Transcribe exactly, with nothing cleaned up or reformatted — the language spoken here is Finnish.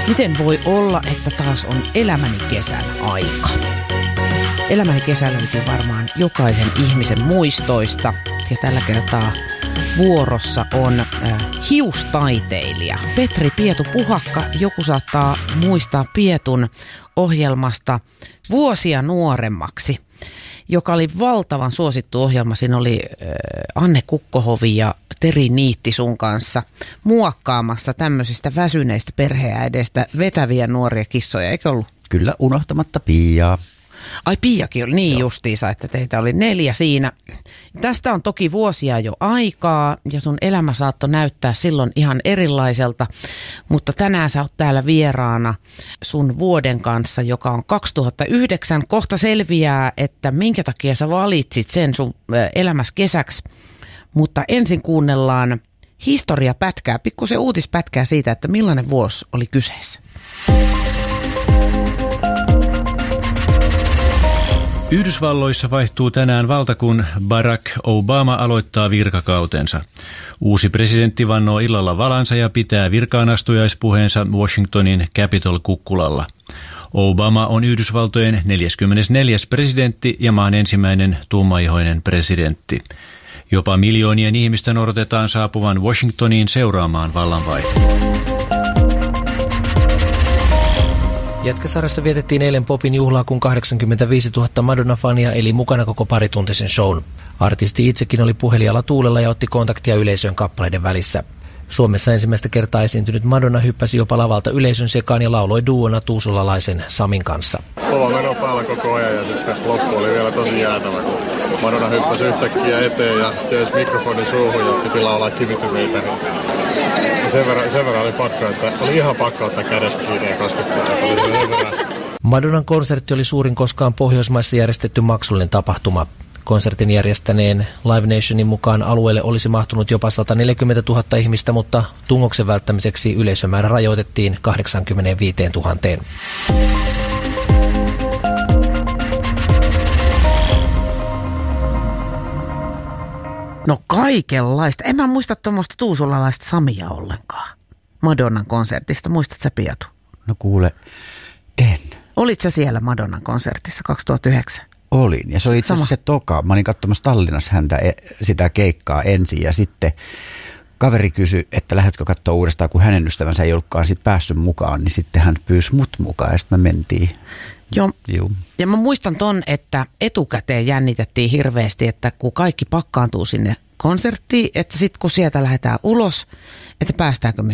Miten voi olla, että taas on elämäni kesän aika? Elämäni kesä löytyy varmaan jokaisen ihmisen muistoista ja tällä kertaa vuorossa on äh, hiustaiteilija Petri Pietu Puhakka. Joku saattaa muistaa Pietun ohjelmasta Vuosia nuoremmaksi, joka oli valtavan suosittu ohjelma. Siinä oli äh, Anne Kukkohovi ja Teri Niitti sun kanssa muokkaamassa tämmöisistä väsyneistä perheenäideistä vetäviä nuoria kissoja, eikö ollut? Kyllä, unohtamatta Piaa. Ai Piakin oli niin justiinsa, että teitä oli neljä siinä. Tästä on toki vuosia jo aikaa ja sun elämä saattoi näyttää silloin ihan erilaiselta, mutta tänään sä oot täällä vieraana sun vuoden kanssa, joka on kaksituhattayhdeksän. Kohta selviää, että minkä takia sä valitsit sen sun elämässä kesäksi, mutta ensin kuunnellaan historiapätkää, pikkusen uutispätkää siitä, että millainen vuosi oli kyseessä. Yhdysvalloissa vaihtuu tänään valta, kun Barack Obama aloittaa virkakautensa. Uusi presidentti vannoo illalla valansa ja pitää virkaanastujaispuheensa Washingtonin Capitol-kukkulalla. Obama on Yhdysvaltojen neljäskymmenesneljäs presidentti ja maan ensimmäinen tummaihoinen presidentti. Jopa miljoonien ihmisten odotetaan saapuvan Washingtoniin seuraamaan vallanvaihtoa. Jätkäsaaressa vietettiin eilen popin juhlaa, kun kahdeksankymmentäviisituhatta Madonna-fania eli mukana koko parituntisen shown. Artisti itsekin oli puhelijalla tuulella ja otti kontaktia yleisön kappaleiden välissä. Suomessa ensimmäistä kertaa esiintynyt Madonna hyppäsi jopa lavalta yleisön sekaan ja lauloi duona tuusulalaisen Samin kanssa. Kova meno päällä koko ajan ja sitten loppu oli vielä tosi jäätävä, kun Madonna hyppäsi yhtäkkiä eteen ja työsi mikrofonin suuhun ja piti laulaa Give to meitä. Niin sen, verran, sen verran oli pakko, että oli ihan pakko ottaa kädestä kiinni ja koskettaa. Madonnan konsertti oli suurin koskaan Pohjoismaissa järjestetty maksullinen tapahtuma. Konsertin järjestäneen Live Nationin mukaan alueelle olisi mahtunut jopa sataneljäkymmentätuhatta ihmistä, mutta tungoksen välttämiseksi yleisömäärä rajoitettiin kahdeksankymmentäviisituhatta. No kaikenlaista. En mä muista tuommoista tuusulalaista Samia ollenkaan. Madonnan konsertista. Muistatko sä, Piatu? No kuule, en. Olit sä siellä Madonnan konsertissa kaksituhattayhdeksän? Olin, ja se oli itse asiassa se toka. Mä olin katsomassa Tallinnassa häntä sitä keikkaa ensin, ja sitten kaveri kysyi, että lähdetkö katsoa uudestaan, kun hänen ystävänsä ei ollutkaan sit päässyt mukaan, niin sitten hän pyysi mut mukaan, ja sitten me mentiin. Joo, Joo. Ja mä muistan ton, että etukäteen jännitettiin hirveästi, että kun kaikki pakkaantuu sinne konserttiin, että sitten kun sieltä lähdetään ulos, että päästäänkö me